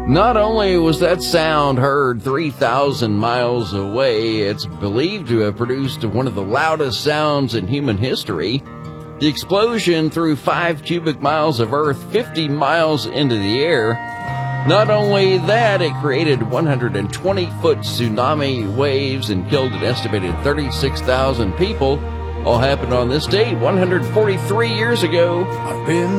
Not only was that sound heard 3,000 miles away, it's believed to have produced one of the loudest sounds in human history. The explosion threw 5 cubic miles of earth 50 miles into the air. Not only that, it created 120-foot tsunami waves and killed an estimated 36,000 people. All happened on this date 143 years ago. I've been